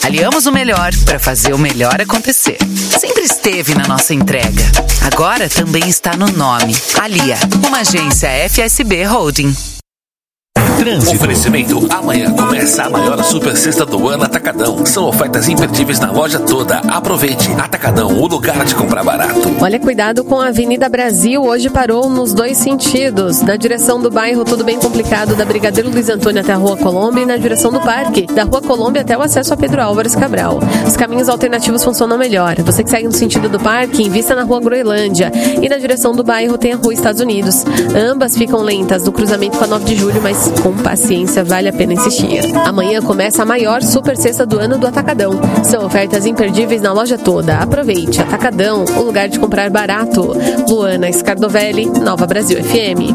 Aliamos o melhor para fazer o melhor acontecer. Sempre esteve na nossa entrega. Agora também está no nome. Alia, uma agência FSB Holding. Trânsito. Oferecimento. Amanhã começa a maior super sexta do ano Atacadão. São ofertas imperdíveis na loja toda. Aproveite. Atacadão, o lugar de comprar barato. Olha, cuidado com a Avenida Brasil. Hoje parou nos dois sentidos. Na direção do bairro, tudo bem complicado. Da Brigadeiro Luiz Antônio até a Rua Colômbia. E na direção do parque, da Rua Colômbia até o acesso a Pedro Álvares Cabral. Os caminhos alternativos funcionam melhor. Você que segue no sentido do parque, invista na Rua Groenlândia. E na direção do bairro tem a Rua Estados Unidos. Ambas ficam lentas no cruzamento com a 9 de julho, mas com paciência, vale a pena insistir. Amanhã começa a maior super sexta do ano do Atacadão. São ofertas imperdíveis na loja toda. Aproveite. Atacadão, o lugar de comprar barato. Luana Scardovelli, Nova Brasil FM.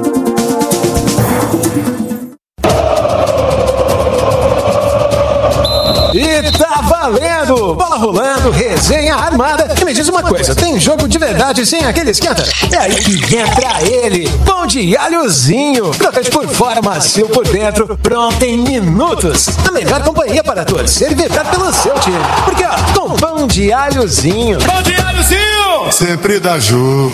E tá valendo! Bola rolando, resenha armada. E me diz uma coisa, tem jogo de verdade sem aquele esquenta? É aí que entra ele, pão de alhozinho. Crocante por fora, macio por dentro, pronto em minutos. A melhor companhia para torcer e vibrar pelo seu time. Porque ó, com pão de alhozinho. Pão de alhozinho! Sempre dá jogo.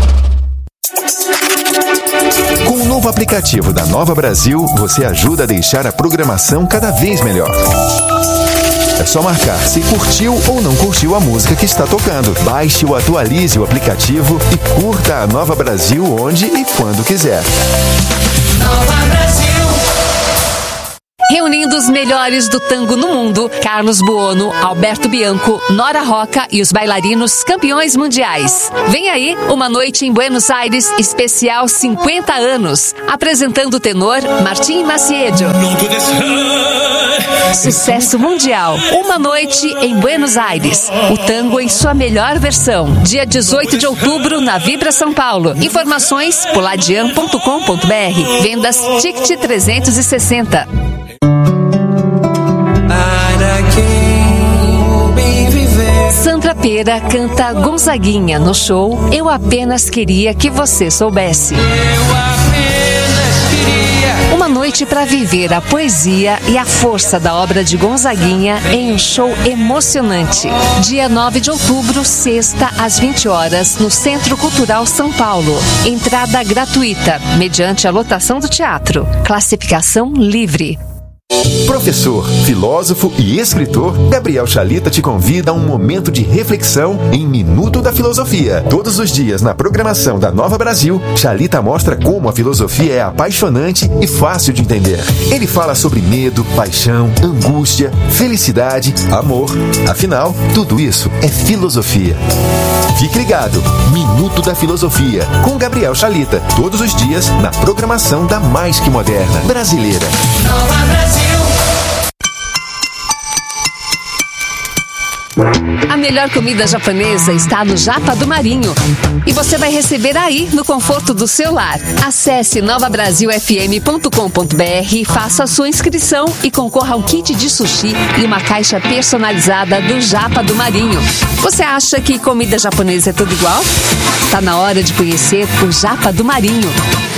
Com o novo aplicativo da Nova Brasil, você ajuda a deixar a programação cada vez melhor. É só marcar se curtiu ou não curtiu a música que está tocando. Baixe ou atualize o aplicativo e curta a Nova Brasil onde e quando quiser. Nova Brasil. Reunindo os melhores do tango no mundo, Carlos Buono, Alberto Bianco, Nora Roca e os bailarinos campeões mundiais. Vem aí uma noite em Buenos Aires, especial 50 anos, apresentando o tenor Martim Maciedo. Sucesso mundial. Uma noite em Buenos Aires. O tango em sua melhor versão. Dia 18 de outubro na Vibra São Paulo. Informações poladian.com.br. Vendas Ticket 360. Sandra Pera canta Gonzaguinha no show Eu Apenas Queria Que Você Soubesse. Uma noite para viver a poesia e a força da obra de Gonzaguinha em um show emocionante. Dia 9 de outubro, sexta, às 20 horas, no Centro Cultural São Paulo. Entrada gratuita, mediante a lotação do teatro. Classificação livre. Professor, filósofo e escritor, Gabriel Chalita te convida a um momento de reflexão em Minuto da Filosofia. Todos os dias na programação da Nova Brasil, Chalita mostra como a filosofia é apaixonante e fácil de entender. Ele fala sobre medo, paixão, angústia, felicidade, amor. Afinal, tudo isso é filosofia. Fique ligado, Minuto da Filosofia, com Gabriel Chalita, todos os dias na programação da mais que moderna brasileira. Nova Brasil. A melhor comida japonesa está no Japa do Marinho. E você vai receber aí, no conforto do seu lar. Acesse novabrasilfm.com.br, faça a sua inscrição e concorra ao kit de sushi e uma caixa personalizada do Japa do Marinho. Você acha que comida japonesa é tudo igual? Tá na hora de conhecer o Japa do Marinho.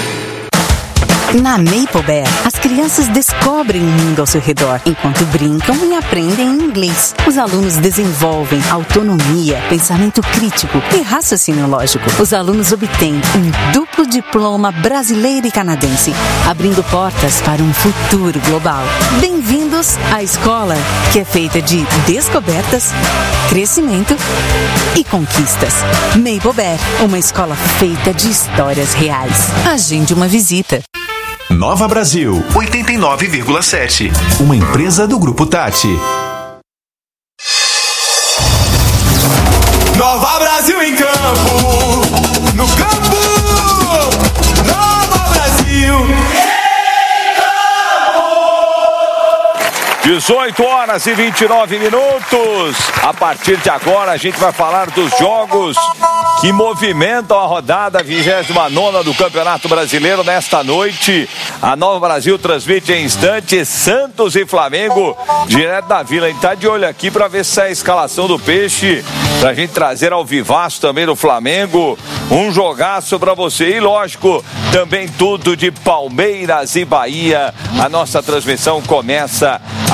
Na Maple Bear, as crianças descobrem o mundo ao seu redor, enquanto brincam e aprendem inglês. Os alunos desenvolvem autonomia, pensamento crítico e raciocínio lógico. Os alunos obtêm um duplo diploma brasileiro e canadense, abrindo portas para um futuro global. Bem-vindos à escola que é feita de descobertas, crescimento e conquistas. Maple Bear, uma escola feita de histórias reais. Agende uma visita. Nova Brasil 89,7. Uma empresa do Grupo Tati. Nova Brasil em campo. No campo. Nova Brasil. 18 horas e 29 minutos. A partir de agora a gente vai falar dos jogos que movimentam a rodada 29ª do Campeonato Brasileiro nesta noite. A Nova Brasil transmite em instantes Santos e Flamengo, direto da Vila. A gente tá de olho aqui para ver se sai a escalação do Peixe, pra gente trazer ao vivaço também do Flamengo. Um jogaço pra você. E lógico, também tudo de Palmeiras e Bahia. A nossa transmissão começa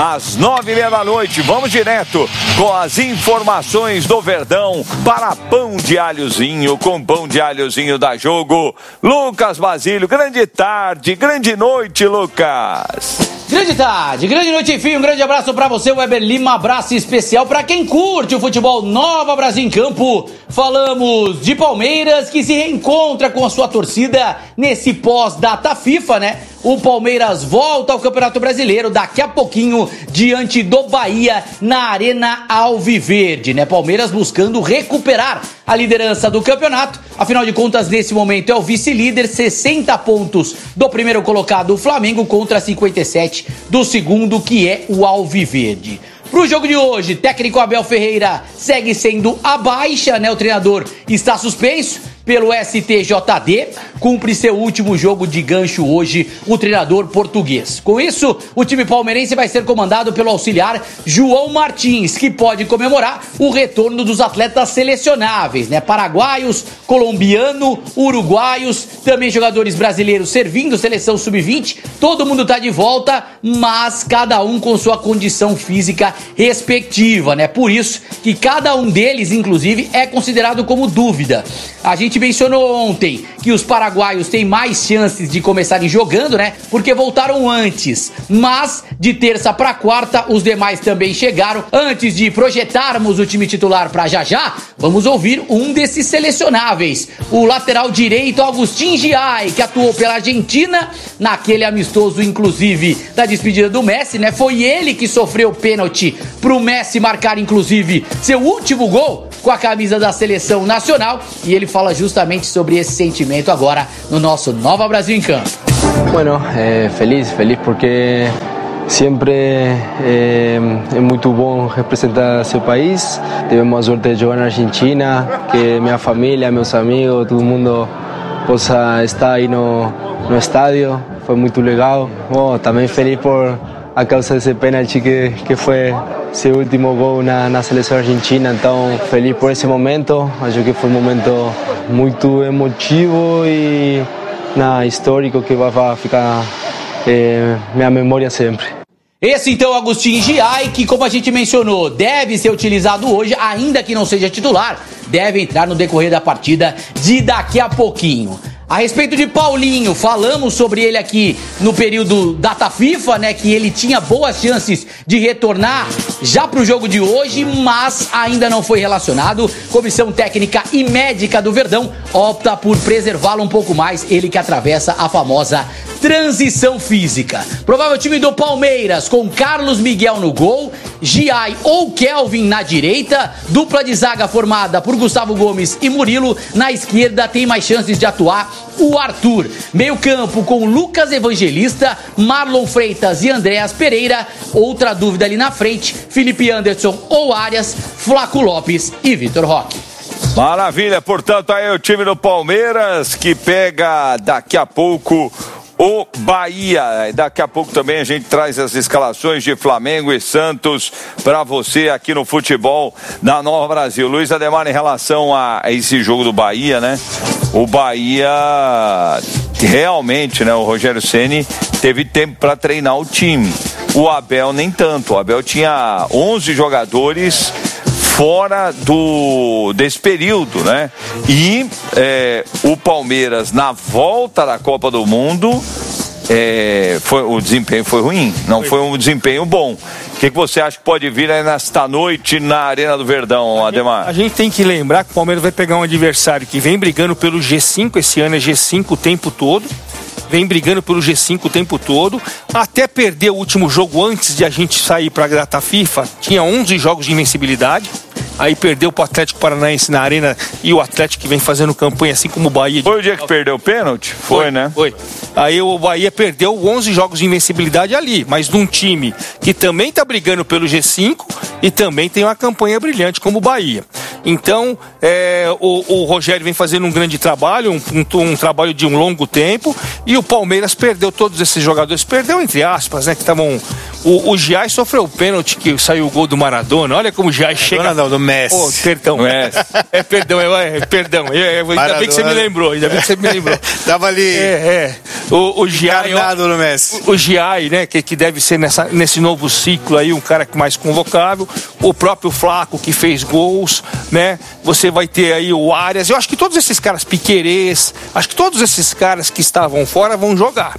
às 9h30 da noite. Vamos direto com as informações do Verdão para Pão de Alhozinho, com Pão de Alhozinho da Jogo. Lucas Basílio, grande tarde, grande noite, Lucas. Grande tarde, grande noite, enfim, um grande abraço pra você, Weber Lima, abraço especial pra quem curte o futebol Nova Brasil em Campo. Falamos de Palmeiras, que se reencontra com a sua torcida nesse pós-data FIFA, né? O Palmeiras volta ao Campeonato Brasileiro daqui a pouquinho, diante do Bahia, na Arena Alviverde, né? Palmeiras buscando recuperar a liderança do campeonato. Afinal de contas, nesse momento é o vice-líder, 60 pontos do primeiro colocado, o Flamengo, contra 57 do segundo, que é o Alviverde. Pro jogo de hoje, técnico Abel Ferreira segue sendo a baixa, né? O treinador está suspenso pelo STJD, cumpre seu último jogo de gancho hoje, o treinador português. Com isso, o time palmeirense vai ser comandado pelo auxiliar João Martins, que pode comemorar o retorno dos atletas selecionáveis, né? Paraguaios, colombiano, uruguaios, também jogadores brasileiros servindo seleção sub-20, todo mundo tá de volta, mas cada um com sua condição física respectiva, né? Por isso que cada um deles, inclusive, é considerado como dúvida. A gente mencionou ontem que os paraguaios têm mais chances de começarem jogando, né? Porque voltaram antes. Mas de terça para quarta, os demais também chegaram. Antes de projetarmos o time titular para já, vamos ouvir um desses selecionáveis. O lateral direito, Agustín Giai, que atuou pela Argentina naquele amistoso, inclusive, da despedida do Messi, né? Foi ele que sofreu o pênalti pro Messi marcar, inclusive, seu último gol com a camisa da seleção nacional, e ele fala justamente sobre esse sentimento agora no nosso Nova Brasil em Campo. Bueno, feliz porque sempre é muito bom representar seu país. Tivemos a sorte de jogar na Argentina, que minha família, meus amigos, todo mundo possa estar aí no estádio. Foi muito legal. Bom, também feliz por a causa desse pênalti que foi seu último gol na seleção argentina, então feliz por esse momento. Acho que foi um momento muito emotivo e histórico que vai ficar minha memória sempre. Esse então é o Agustín Giai, que, como a gente mencionou, deve ser utilizado hoje, ainda que não seja titular, deve entrar no decorrer da partida de daqui a pouquinho. A respeito de Paulinho, falamos sobre ele aqui no período data FIFA, né, que ele tinha boas chances de retornar já pro jogo de hoje, mas ainda não foi relacionado. Comissão técnica e médica do Verdão opta por preservá-lo um pouco mais, ele que atravessa a famosa transição física. Provável time do Palmeiras, com Carlos Miguel no gol, Giai ou Kelvin na direita, dupla de zaga formada por Gustavo Gomes e Murilo. Na esquerda tem mais chances de atuar o Arthur. Meio campo com Lucas Evangelista, Marlon Freitas e Andréas Pereira. Outra dúvida ali na frente, Felipe Anderson ou Arias, Flaco Lopes e Vitor Roque. Maravilha, portanto aí o time do Palmeiras, que pega daqui a pouco o Bahia. Daqui a pouco também a gente traz as escalações de Flamengo e Santos para você aqui no futebol da Nova Brasil. Luiz Ademar, em relação a esse jogo do Bahia, né? O Bahia realmente, né? O Rogério Ceni teve tempo para treinar o time. O Abel nem tanto. O Abel tinha 11 jogadores fora desse período, né? E o Palmeiras, na volta da Copa do Mundo, o desempenho foi ruim, não foi um desempenho bom. O que você acha que pode vir aí nesta noite na Arena do Verdão, Ademar? A gente tem que lembrar que o Palmeiras vai pegar um adversário que vem brigando pelo G5, esse ano é G5 o tempo todo. Vem brigando pelo G5 o tempo todo, até perder o último jogo antes de a gente sair para a data FIFA, tinha 11 jogos de invencibilidade, aí perdeu para o Atlético Paranaense na Arena, e o Atlético que vem fazendo campanha assim como o Bahia. Foi o dia que perdeu o pênalti? Foi, né? Foi. Aí o Bahia perdeu 11 jogos de invencibilidade ali, mas num time que também está brigando pelo G5 e também tem uma campanha brilhante como o Bahia. Então, o Rogério vem fazendo um grande trabalho, um trabalho de um longo tempo, e o Palmeiras perdeu todos esses jogadores, perdeu entre aspas, né, que estavam... O Giai sofreu o pênalti que saiu o gol do Maradona. Olha como o Giai chega... Não, do Messi. Oh, perdão. Perdão. Ainda bem que você me lembrou. Tava ali... O Giai... no Messi. O Giai, né, que deve ser nesse novo ciclo aí, um cara mais convocável. O próprio Flaco, que fez gols, né? Você vai ter aí o Arias. Eu acho que todos esses caras, Piquerez, acho que todos esses caras que estavam fora vão jogar.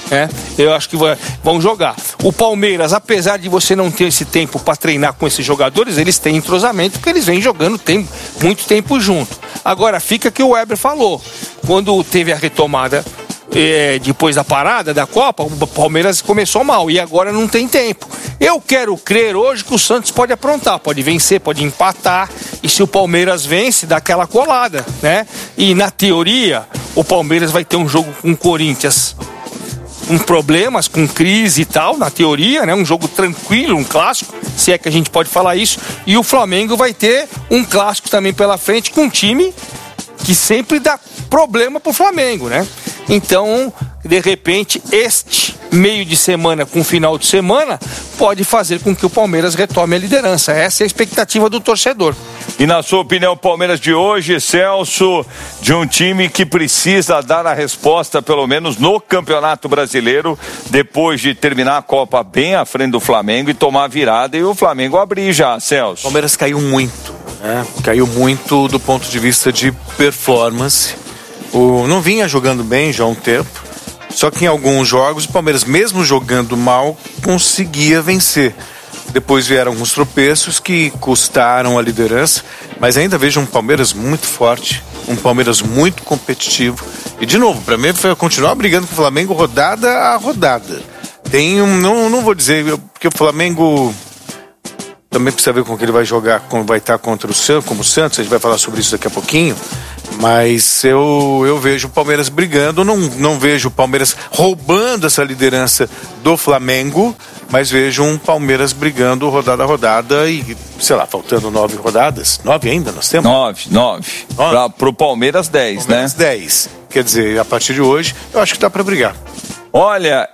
Eu acho que vão jogar. O Palmeiras, apesar de você não ter esse tempo para treinar com esses jogadores, eles têm entrosamento porque eles vêm jogando muito tempo junto. Agora, fica que o Weber falou. Quando teve a retomada depois da parada da Copa, o Palmeiras começou mal e agora não tem tempo. Eu quero crer hoje que o Santos pode aprontar, pode vencer, pode empatar, e se o Palmeiras vence, dá aquela colada, né? E na teoria, o Palmeiras vai ter um jogo com o Corinthians com problemas, com crise e tal, na teoria, né? Um jogo tranquilo, um clássico, se é que a gente pode falar isso, e o Flamengo vai ter um clássico também pela frente com um time que sempre dá problema pro Flamengo, né? Então, de repente, este meio de semana com final de semana pode fazer com que o Palmeiras retome a liderança. Essa é a expectativa do torcedor. E na sua opinião, o Palmeiras de hoje, Celso, de um time que precisa dar a resposta, pelo menos no Campeonato Brasileiro, depois de terminar a Copa bem à frente do Flamengo e tomar a virada e o Flamengo abrir já, Celso. O Palmeiras caiu muito, né? Caiu muito do ponto de vista de performance. Não vinha jogando bem já há um tempo, só que em alguns jogos o Palmeiras, mesmo jogando mal, conseguia vencer. Depois vieram alguns tropeços que custaram a liderança, mas ainda vejo um Palmeiras muito forte, um Palmeiras muito competitivo. E de novo, para mim foi continuar brigando com o Flamengo rodada a rodada. Não vou dizer, porque o Flamengo também precisa ver com que ele vai jogar, como vai estar contra o Santos, como o Santos, a gente vai falar sobre isso daqui a pouquinho. Mas eu vejo o Palmeiras brigando, não vejo o Palmeiras roubando essa liderança do Flamengo, mas vejo um Palmeiras brigando rodada a rodada e, sei lá, faltando 9 rodadas. 9 ainda nós temos? 9. Pro Palmeiras 10, Palmeiras, né? 10. Quer dizer, a partir de hoje, eu acho que dá pra brigar. Olha,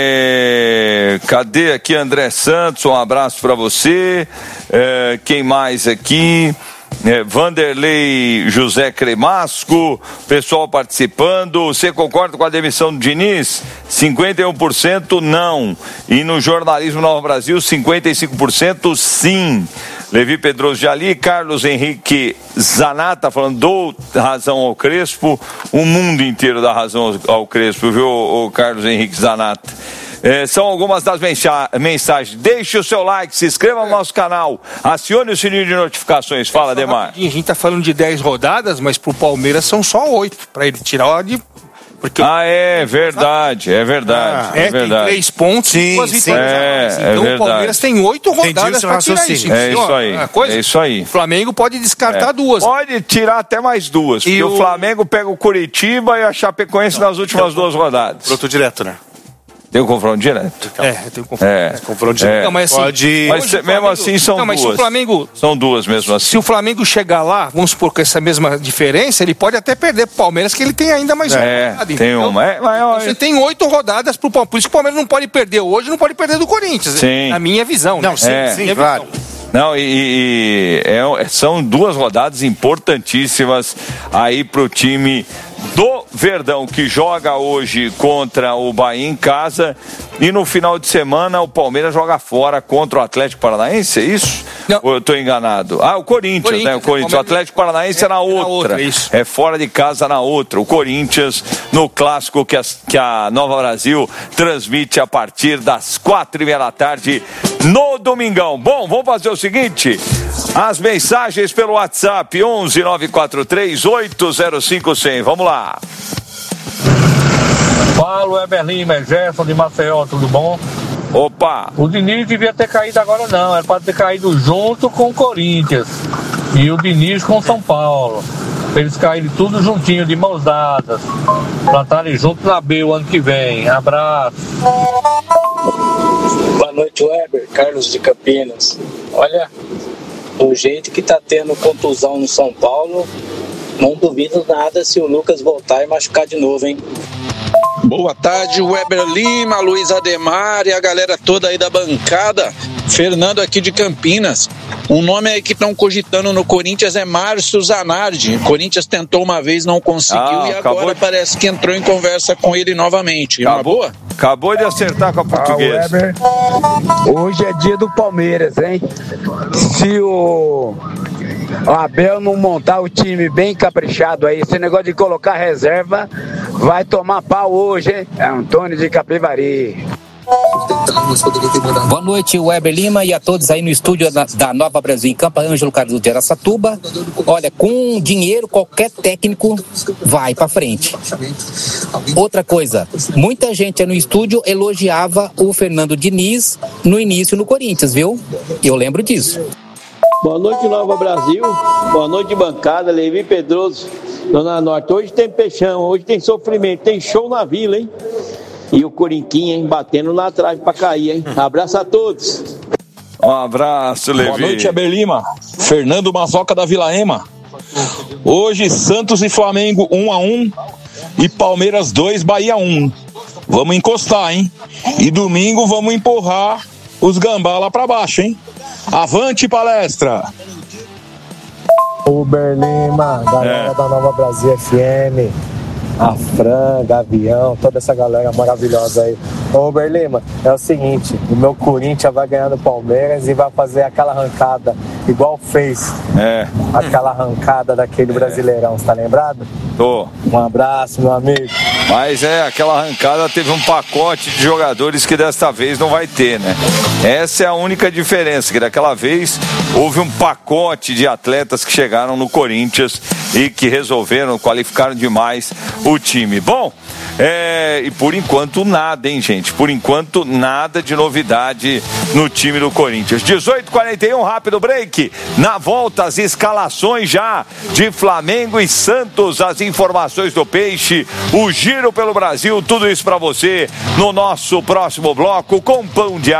cadê aqui André Santos? Um abraço pra você. Quem mais aqui? Vanderlei José Cremasco, pessoal participando. Você concorda com a demissão do Diniz? 51% não. E no jornalismo Nova Brasil, 55% sim. Levi Pedroso de Ali, Carlos Henrique Zanata falando, dou razão ao Crespo. O mundo inteiro dá razão ao Crespo, viu, o Carlos Henrique Zanata? São algumas das mensagens. Deixe o seu like, se inscreva no nosso canal, acione o sininho de notificações. Fala, Demar. A gente está falando de 10 rodadas, mas pro Palmeiras são só 8, para ele tirar de... Porque é verdade. É verdade. Tem 3 pontos e 2 vitórias. Então o Palmeiras tem 8 rodadas para tirar isso. É isso aí. O Flamengo pode descartar 2. Pode tirar até mais 2, porque o Flamengo pega o Curitiba e a Chapecoense nas últimas 2 rodadas. Pronto direto, né? Tem um confronto direto. Então. Tem um confronto. Confronto direto. Não, mas assim, pode... Mas mesmo assim são 2. Mas se o Flamengo... São 2 mesmo assim. Se o Flamengo chegar lá, vamos supor com essa mesma diferença, ele pode até perder pro Palmeiras, que ele tem ainda mais rodada. Tem uma. Você tem 8 rodadas pro Palmeiras. Por isso que o Palmeiras não pode perder hoje, não pode perder do Corinthians. Sim. Na minha visão. Não, né? sim, claro. Não, são 2 rodadas importantíssimas aí pro time do Verdão, que joga hoje contra o Bahia em casa, e no final de semana o Palmeiras joga fora contra o Atlético Paranaense, é isso? Não. Ou eu estou enganado? O Corinthians, né? O Corinthians. O Atlético Paranaense é na outra. É fora de casa na outra. O Corinthians no clássico que a Nova Brasil transmite a partir das 4:30 da tarde no domingão. Bom, vamos fazer o seguinte: as mensagens pelo WhatsApp 11 943 805 100. Vamos lá. Fala, Eberlima, Gerson de Maceió, tudo bom? Opa! O Diniz devia ter caído agora não, era para ter caído junto com o Corinthians e o Diniz com o São Paulo. Pra eles caírem tudo juntinho, de mãos dadas, pra estarem juntos na B o ano que vem. Abraço. Boa noite, Weber, Carlos de Campinas. Olha, Do jeito que tá tendo contusão no São Paulo, não duvido nada se o Lucas voltar e machucar de novo, hein? Boa tarde, Weber Lima, Luiz Ademar e a galera toda aí da bancada. Fernando aqui de Campinas. Um nome aí que estão cogitando no Corinthians é Márcio Zanardi. O Corinthians tentou uma vez, não conseguiu e agora parece que entrou em conversa com ele novamente. Uma boa? Acabou de acertar com a Portuguesa. Weber, hoje é dia do Palmeiras, hein? Se o Abel não montar o time bem caprichado aí, esse negócio de colocar reserva, vai tomar pau hoje, hein? É Antônio de Capivari. Boa noite, Weber Lima, e a todos aí no estúdio da Nova Brasil em Campo, Ângelo Carlos de Araçatuba. Olha, com dinheiro qualquer técnico vai pra frente. Outra coisa, muita gente no estúdio elogiava o Fernando Diniz no início no Corinthians, viu? Eu lembro disso. Boa noite, Nova Brasil. Boa noite, bancada. Levi Pedroso, Dona Norte. Hoje tem peixão, hoje tem sofrimento, tem show na vila, hein? E o Corinquinha, hein, batendo na trave pra cair, hein? Abraço a todos. Um abraço, Levi. Boa noite, Weber Lima. Fernando Mazoca da Vila Ema. Hoje, Santos e Flamengo 1-1 e Palmeiras 2, Bahia 1. Vamos encostar, hein? E domingo vamos empurrar os gambá lá pra baixo, hein? Avante, palestra! Weber Lima, galera da Nova Brasil FM, a Fran, Gavião, toda essa galera maravilhosa aí. Ô Weber Lima, é o seguinte, o meu Corinthians vai ganhar no Palmeiras e vai fazer aquela arrancada igual fez. Aquela arrancada daquele Brasileirão, você tá lembrado? Tô. Um abraço, meu amigo. Mas aquela arrancada teve um pacote de jogadores que desta vez não vai ter, né? Essa é a única diferença, que daquela vez houve um pacote de atletas que chegaram no Corinthians e que resolveram, qualificaram demais o time. Bom, e por enquanto nada, hein, gente? Por enquanto nada de novidade no time do Corinthians. 18h41, rápido break. Na volta, as escalações já de Flamengo e Santos, as informações do Peixe, o giro pelo Brasil, tudo isso pra você no nosso próximo bloco com Pão de Alho.